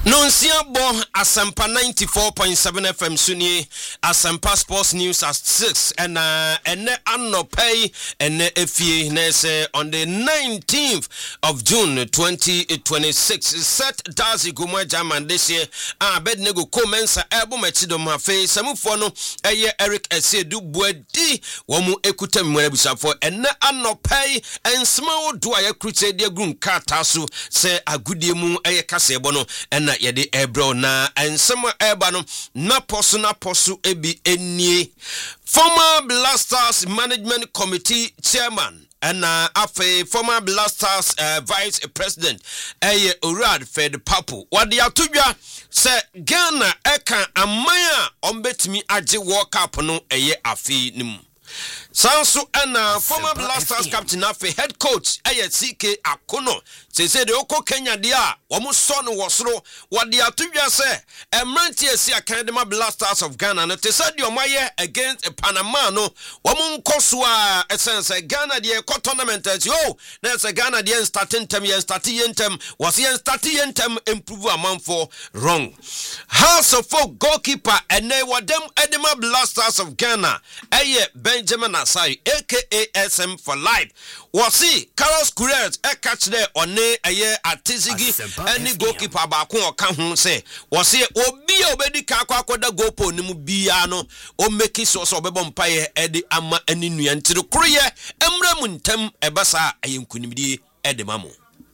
Nonsia bo Asampa 94.7 FM Sunni Asampa Sports News at 6 and anno pay and efie nese on the 19th of June 2026 set Dazi Guma German this year Abednego commensa ebo mechido mafe samufo no eye Eric Esedu Buedi womu ekuta mwerebusafo and anno pay and small do aye crusade gun katasu se agudie mu eye kasebo no and yede ebro na ensema eba no na posu ebi enie former Blasters Management Committee Chairman and former Blasters Vice President Urad Fed Papu wadi atudwa se Ghana eka amaya ombetimi aje World Cup no afi nimu Sansu and former Blasters captain afi head coach CK Akono say the Oko Kenya dia wamu son wasro wadi atudwa se emranti esi Academy Blasters of Ghana na te said your maye against Panama no wamu nkoswa essence Ghana dia ko tournament as yo na se Ghana dia starting term was yen starting term improve amount for wrong House of Folk goalkeeper and wadem Edema Blasters of Ghana Benjamin Asai aka SM for life was see Carlos Courage catch there on aye atizigi any goalkeeper baako oka ho say was see obi obedi ka akwakoda goalpo ni mu bia no o make so so obebo mpaye edi ama ani nua ntiri kroye emra mu ntam ebasa ayenkunimdie edi mamo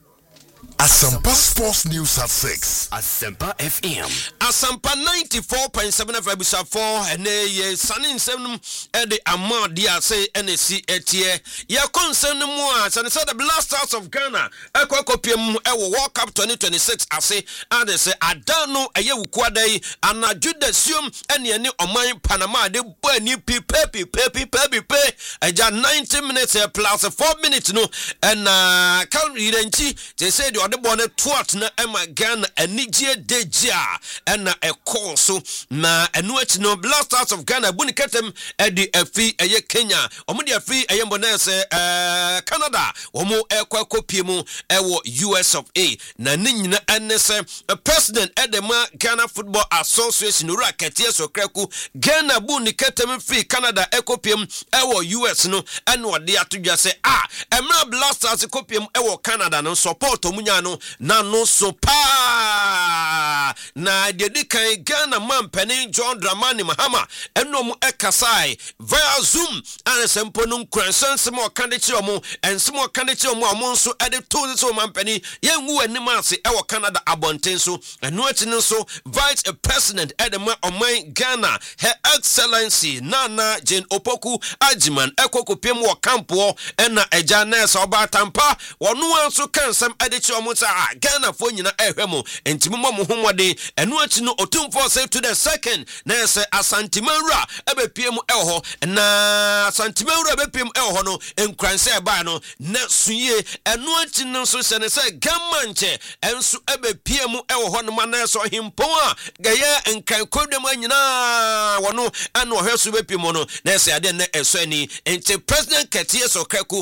Asampa Sports News at 6. Asampa FM. Asampa 94.7 FM bisa 4 ene ye sanin sem ede ama dia say NC etie ye concern mu a say the Blasters of Ghana ekokopiem ewo World Cup 2026 ase and say adano eye wukwadai anaju da sium ene ne oman Panama de bo ani pipe eja 90 minutes plus 4 minutes no and kan irenchi they say the born twat na ema Ghana anije deja na ekoso na enuachi no Blasters of Ghana buni ketem edi afi eye Kenya omudi afi eye mbonese Canada omo ekwa mu ewo US of A na ninyina enese president edema Ghana Football Association ura ketie so kreku Ghana buni ketem fi Canada ekopiem ewo US no eno de atudwa se emra Blasters ekopiem ewo Canada no support omunya no na no so pa na dedikan Ghana man Penny John Dramani Mahama enom ekasai via Zoom and sempo no kransanse mo kandechi omo ensemo kandechi omo amonso ede to so man Penny yenwu anim ase ewo Canada abonten so eno ati no so vice president edema oman Ghana her excellency Nana Jane Opoku Ajiman ekokopiem wo kampo ena eja nesa obatampa wonu anso kansam edechi omo Ghana for nyina ehwemo entimmo mo homode enu achi no otumfo say to the second na say asantimawura ebepiem eho na asantimawura ebepiem eho no enkranse eba no na suye enu achi no so say gamanche enso ebepiem eho no na so himpo a gaye enkan kodem nyina wono anu ohweso bepiem no na say ade na eso ani enti president Ketie Sokraku